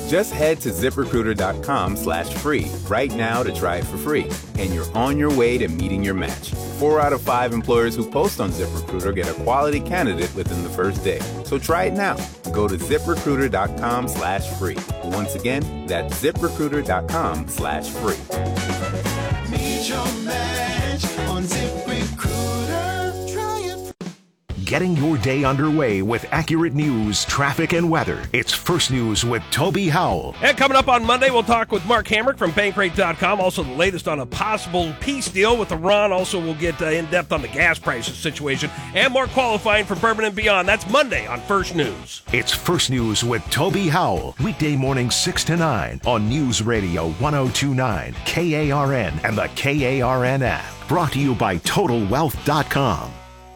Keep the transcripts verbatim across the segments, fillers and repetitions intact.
Just head to ZipRecruiter.com slash free right now to try it for free, and you're on your way to meeting your match. Four out of five employers who post on ZipRecruiter get a quality candidate within the first day. So try it now. Go to ZipRecruiter.com slash free. Once again, that's ZipRecruiter.com slash free. Meet your match on ZipRecruiter. Try it. Getting your day underway with accurate news, traffic, and weather. It's First News with Toby Howell. And coming up on Monday, we'll talk with Mark Hamrick from Bankrate dot com. Also, the latest on a possible peace deal with Iran. Also, we'll get uh, in-depth on the gas prices situation and more qualifying for Bourbon and Beyond. That's Monday on First News. It's First News with Toby Howell. Weekday morning six to nine on News Radio one oh two point nine, K A R N, and the K A R N app. Brought to you by Total Wealth dot com.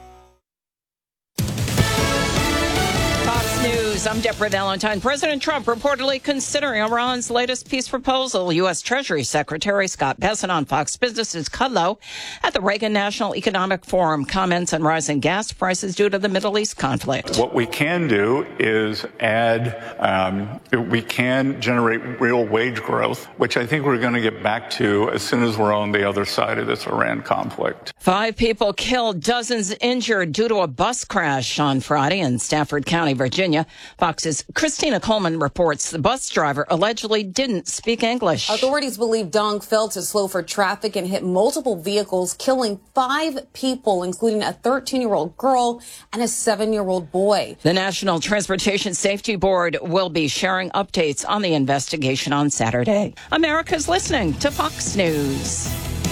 I'm Deborah Valentine. President Trump reportedly considering Iran's latest peace proposal. U S. Treasury Secretary Scott Bessent on Fox Business' Kudlow at the Reagan National Economic Forum comments on rising gas prices due to the Middle East conflict. What we can do is add, um, we can generate real wage growth, which I think we're going to get back to as soon as we're on the other side of this Iran conflict. Five people killed, dozens injured due to a bus crash on Friday in Stafford County, Virginia. Fox's Christina Coleman reports the bus driver allegedly didn't speak English. Authorities believe Dong failed to slow for traffic and hit multiple vehicles, killing five people, including a thirteen-year-old girl and a seven-year-old boy. The National Transportation Safety Board will be sharing updates on the investigation on Saturday. America's listening to Fox News.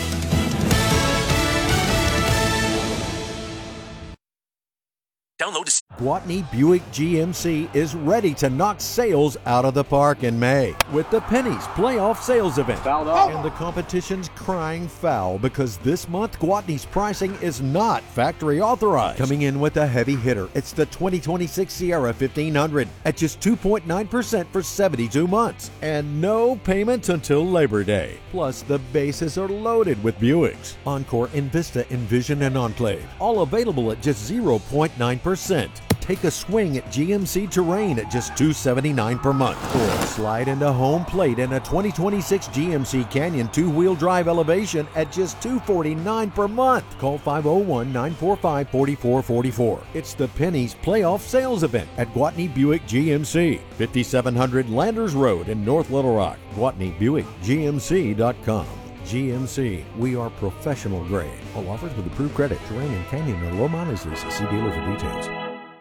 Download this. Gwatney Buick G M C is ready to knock sales out of the park in May with the Pennies Playoff Sales Event. Fouled up. And the competition's crying foul because this month Gwatney's pricing is not factory authorized. Coming in with a heavy hitter, it's the twenty twenty-six Sierra fifteen hundred at just two point nine percent for seventy-two months and no payments until Labor Day. Plus, the bases are loaded with Buicks. Encore, Envista, Envision, and Enclave, all available at just zero point nine percent. Take a swing at G M C Terrain at just two hundred seventy-nine dollars per month. Or slide into home plate in a twenty twenty-six G M C Canyon two-wheel drive elevation at just two hundred forty-nine dollars per month. Call five oh one, nine four five, four four four four. It's the Pennies Playoff Sales Event at Gwatney Buick G M C, fifty-seven hundred Landers Road in North Little Rock. Gwatney Buick G M C dot com. G M C, we are professional grade. All offers with approved credit. Terrain and Canyon are low mileages. See dealer for details.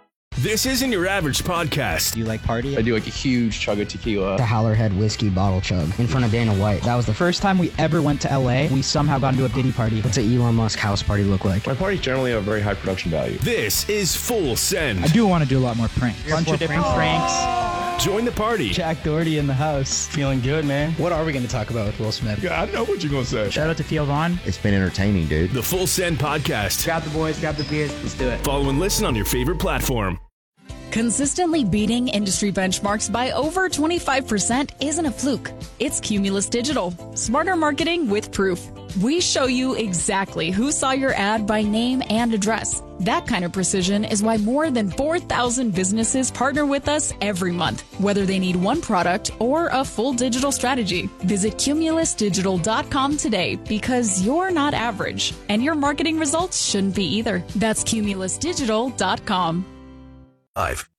This isn't your average podcast. Do you like party? I do like a huge chug of tequila. The Howlerhead whiskey bottle chug in front of Dana White. That was the first time we ever went to L A. We somehow got into a Diddy party. What's an Elon Musk house party look like? My parties generally have a very high production value. This is Full Send. I do want to do a lot more pranks. A bunch of different pranks. pranks. Join the party. Jack Doherty in the house. Feeling good, man. What are we going to talk about with Will Smith? Yeah, I know what you're going to say. Shout out to Theo Vaughn. It's been entertaining, dude. The Full Send Podcast. Grab the boys, grab the beers. Let's do it. Follow and listen on your favorite platform. Consistently beating industry benchmarks by over twenty-five percent isn't a fluke. It's Cumulus Digital. Smarter marketing with proof. We show you exactly who saw your ad by name and address. That kind of precision is why more than four thousand businesses partner with us every month, whether they need one product or a full digital strategy. Visit Cumulus Digital dot com today because you're not average, and your marketing results shouldn't be either. That's Cumulus Digital dot com. Live.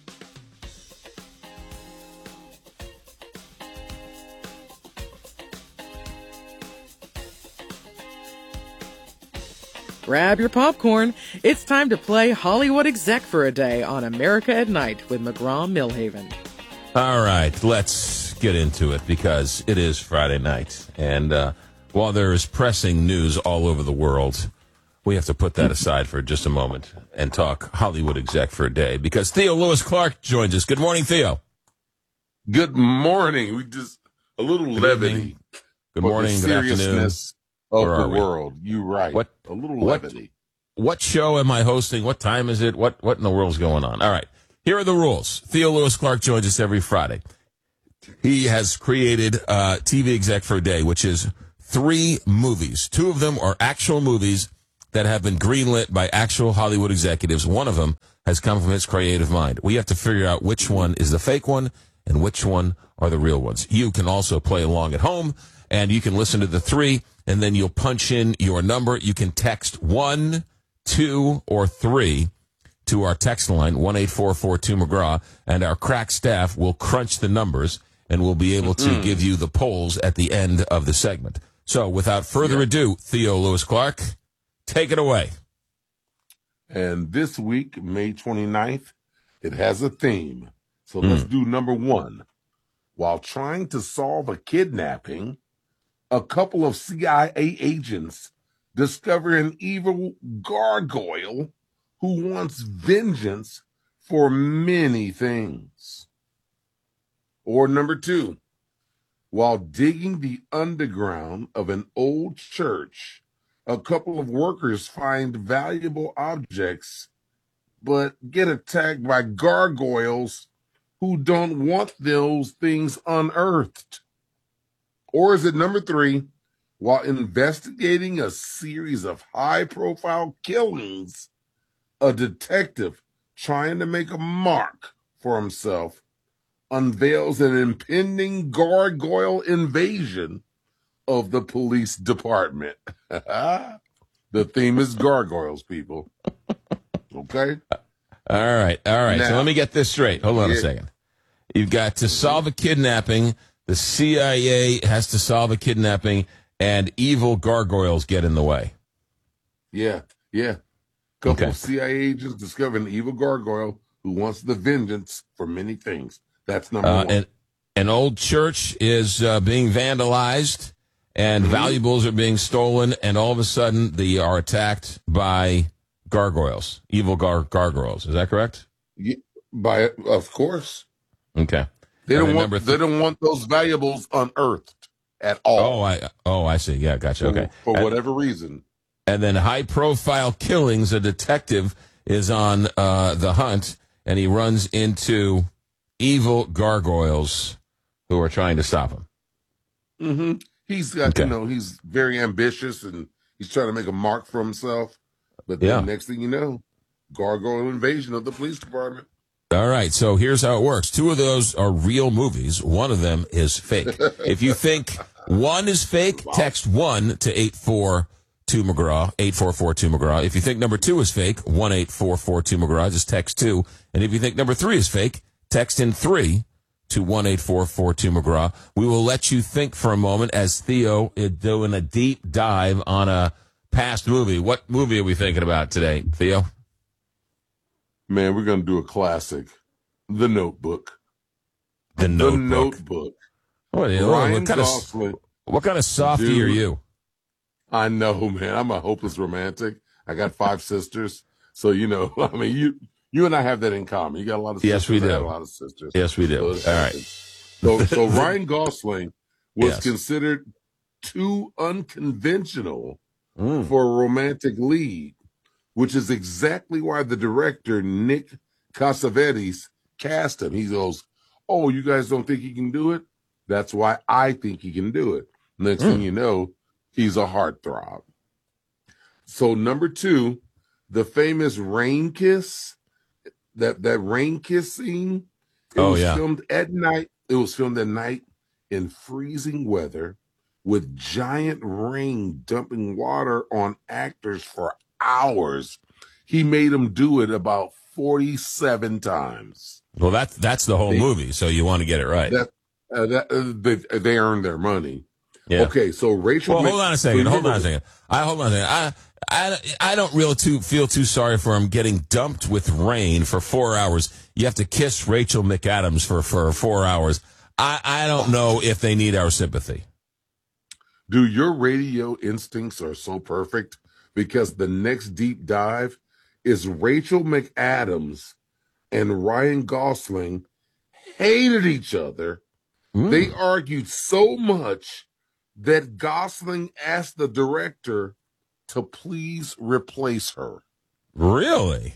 Grab your popcorn. It's time to play Hollywood Exec for a day on America at Night with McGraw-Millhaven. All right, let's get into it because it is Friday night. And uh, while there is pressing news all over the world, we have to put that aside for just a moment and talk Hollywood Exec for a day because Theo Lewis Clark joins us. Good morning, Theo. Good morning. We just a little good levity. Evening. Good morning. Good afternoon. Of the world. You right. What a little what, levity. What show am I hosting? What time is it? What what in the world's going on? All right. Here are the rules. Theo Lewis Clark joins us every Friday. He has created uh, T V Exec for a Day, which is three movies. Two of them are actual movies that have been greenlit by actual Hollywood executives. One of them has come from his creative mind. We have to figure out which one is the fake one and which one are the real ones. You can also play along at home, and you can listen to the three, and then you'll punch in your number. You can text one, two, or three to our text line, one eight four four two McGraw, and our crack staff will crunch the numbers, and we'll be able to mm. give you the polls at the end of the segment. So without further yeah. ado, Theo Lewis Clark, take it away. And this week, May twenty-ninth, it has a theme. So mm. let's do number one. While trying to solve a kidnapping, a couple of C I A agents discover an evil gargoyle who wants vengeance for many things. Or number two, while digging the underground of an old church, a couple of workers find valuable objects, but get attacked by gargoyles who don't want those things unearthed. Or is it number three, while investigating a series of high-profile killings, a detective trying to make a mark for himself unveils an impending gargoyle invasion of the police department. The theme is gargoyles, people. Okay? All right, all right. Now, so let me get this straight. Hold on yeah. a second. You've got to solve a kidnapping, the C I A has to solve a kidnapping, and evil gargoyles get in the way. Yeah, yeah. Couple okay. of C I A agents discover an evil gargoyle who wants the vengeance for many things. That's number uh, one. And an old church is uh, being vandalized, and mm-hmm. valuables are being stolen, and all of a sudden they are attacked by gargoyles, evil gar- gargoyles. Is that correct? Yeah, by of course. Okay. They don't want. Th- they don't want those valuables unearthed at all. Oh, I. Oh, I see. Yeah, gotcha. Okay. For, for and, whatever reason. And then high-profile killings. A detective is on uh, the hunt, and he runs into evil gargoyles who are trying to stop him. Mm-hmm. He's got, okay. you know, he's very ambitious, and he's trying to make a mark for himself. But then yeah. next thing you know, gargoyle invasion of the police department. All right, so here's how it works. Two of those are real movies. One of them is fake. If you think one is fake, text one to eight four two McGraw, eight four four two McGraw. If you think number two is fake, one eight four four two McGraw, just text two. And if you think number three is fake, text in three to one eight four four two McGraw. We will let you think for a moment as Theo is doing a deep dive on a past movie. What movie are we thinking about today, Theo? Man, we're going to do a classic, The Notebook. The Notebook. The Notebook. What, Ryan what, kind, Gosling, of, what kind of softy dude, are you? I know, man. I'm a hopeless romantic. I got five sisters. So, you know, I mean, you you and I have that in common. You got a lot of sisters. Yes, we do. I got a lot of sisters. Yes, we do. So, all right. So, so Ryan Gosling was yes. considered too unconventional mm. for a romantic lead, which is exactly why the director, Nick Cassavetes, cast him. He goes, oh, you guys don't think he can do it? That's why I think he can do it. Next mm. thing you know, he's a heartthrob. So number two, the famous rain kiss, that, that rain kiss scene, it oh, was yeah. filmed at night. It was filmed at night in freezing weather with giant rain dumping water on actors for hours. He made them do it about forty-seven times. Well, that's that's the whole they, movie, so you want to get it right. That, uh, that, uh, they, they earned their money. Yeah. Okay, so Rachel. Well, Mc- hold on a second. Hold on a second. I hold on a second. I I I don't really too feel too sorry for him getting dumped with rain for four hours. You have to kiss Rachel McAdams for for four hours. I I don't know if they need our sympathy. Dude, your radio instincts are so perfect because the next deep dive is Rachel McAdams and Ryan Gosling hated each other. Mm. They argued so much that Gosling asked the director to please replace her. Really?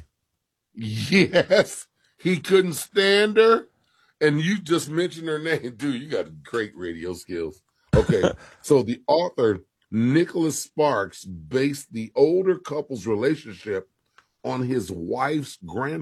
Yes. He couldn't stand her. And you just mentioned her name. Dude, you got great radio skills. Okay. So the author, Nicholas Sparks, based the older couple's relationship on his wife's grandmother.